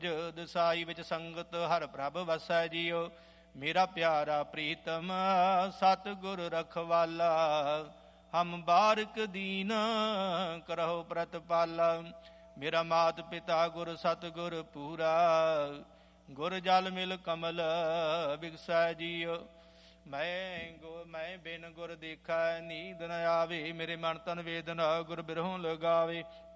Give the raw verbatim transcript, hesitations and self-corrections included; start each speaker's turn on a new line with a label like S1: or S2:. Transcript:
S1: ਤੁਜ ਦਸਾਈ ਵਿੱਚ ਸੰਗਤ ਹਰ ਪ੍ਰਭ ਵਸੈ ਜੀਓ। ਮੇਰਾ ਪਿਆਰਾ ਪ੍ਰੀਤਮ ਸਤਿਗੁਰ ਰਖਵਾਲਾ, ਹਮ ਬਾਰਕ ਦੀਨ ਕਰਹੁ ਪ੍ਰਤਪਾਲਾ। ਮੇਰਾ ਮਾਤ ਪਿਤਾ ਗੁਰ ਸਤਿਗੁਰ ਪੂਰਾ, ਗੁਰ ਜਲ ਮਿਲ ਕਮਲ ਵਿਗਸੈ ਜੀਓ। ਮੈਂ ਗੋ ਮੈਂ ਬਿਨ ਗੁਰ ਦੇਖੈ ਨੀਂਦ ਨ ਆਵੇ, ਮੇਰੇ ਮਨ ਤਨ ਵੇਦਨਾ ਗੁਰ ਬਿਰਹੋਂ ਲਗਾਵੇ।